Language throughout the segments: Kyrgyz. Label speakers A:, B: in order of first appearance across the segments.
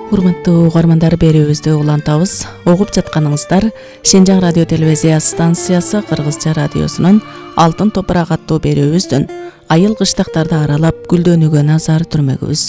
A: Урматтуу угармандар, берүүбүздү улантабыз. Угуп жатканыңыздар Шинжаң радио телевизия станциясы Кыргызча радиосунун Алтын топурак аттуу берүүбүздүн айыл кыштактарды аралап гүлдөнүүгө назар түрмөгүбүз.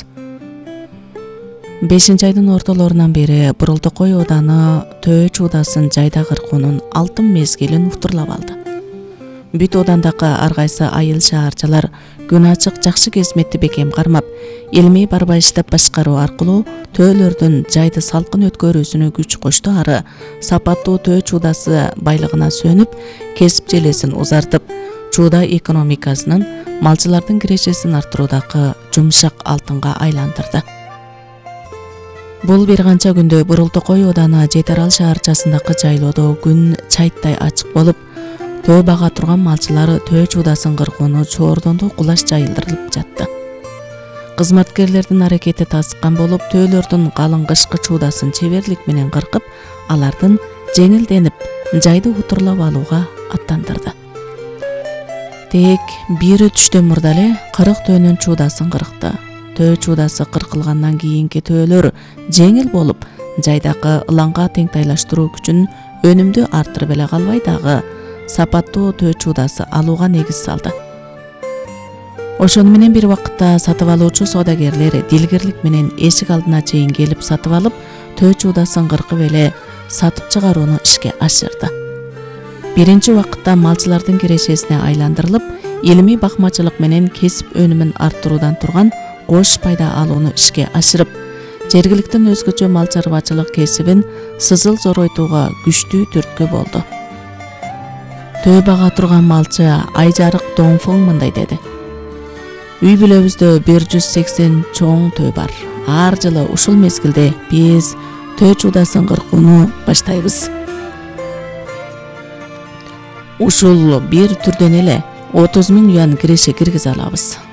A: 5-айдын ортолорунан бери Бурултукой ооданы Төө чуудасын жайда кыркуунун алтын мезгилин уктурлап алды. Бүт оодандагы ар кайсы айыл шаарчалар күн ачык жакшы кесметти бекем кармап, илмий барбайыштап башкаруу аркылуу төөлөрдүн жайды салкын өткөрүүсүнө күч кошту, ары сапаттуу Төө чуудасы байлыгына сөнүп, кесип желесин узартып, чууда экономикасынын, малчылардын кирешесин арттыруудагы жумшак алтынга айландырды. Бул бир канча күндө Бурултукой ооданы Жети-Арал шаарчасындагы жайлоодо күн чайттай ачык болуп, Төө бага турган малчылар Төө чуудасын кыркууну чоордондо кулаш жайылдырылып жатты. Кызматкерлердин аракети тасыккан болуп, төөлөрдүн калың кышкы чуудасын чеберлик менен кыркып, алардын жеңилденип, жайды утурлап алууга аттандырды. Тек бир түштөн мурда эле 40 төөнүн чуудасын кыркты. Төө чуудасы кыркылгандан кийинки төөлөр жеңил болуп, жайдагы ылаңга теңтайлаштыруу күчүн өнүмдү арттырып эле калбай, дагы сапаттуу Төө чуудасы алууга негиз салды. Ошону менен бир убакытта сатып алуучу соодагерлер дилгирлик менен эшик алдына чейин келип сатып алып, Төө чуудасын кыркып эле сатып чыгарууну ишке ашырды. Биринчи убакытта малчылардын кирешесине айландырылып, илимий бакмачылык менен кесип өнүмүн арттыруудан турган кош пайда алууну ишке ашырып, жергиликтин өзгөчө мал чарбачылык кесибин сызыл зоройтууга күчтүү түрткү болду. Төө бага турган малчы Айжарык Доңфоң мындай деди: "Үй бүлөбүздө 180 чоң төө бар. Ар жылы ушул мезгилде биз Төө чуудасын кыркууну баштайбыз. Ушул бир түрдөн эле 30 000 юан киреше киргизе алабыз.